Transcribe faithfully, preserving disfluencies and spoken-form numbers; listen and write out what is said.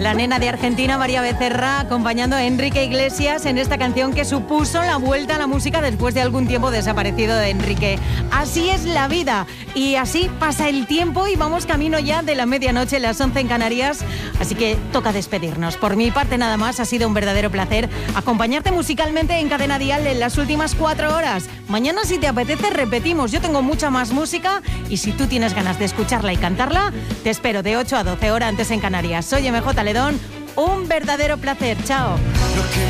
La nena de Argentina, María Becerra, acompañando a Enrique Iglesias en esta canción que supuso la vuelta a la música después de algún tiempo desaparecido de Enrique. Así es la vida y así pasa el tiempo y vamos camino ya de la medianoche, las once en Canarias, así que toca despedirnos. Por mi parte nada más, ha sido un verdadero placer acompañarte musicalmente en Cadena Dial en las últimas cuatro horas. Mañana, si te apetece, repetimos. Yo tengo mucha más música y si tú tienes ganas de escucharla y cantarla, te espero de ocho a doce horas antes en Canarias. Soy M J Ledón, un verdadero placer. Chao.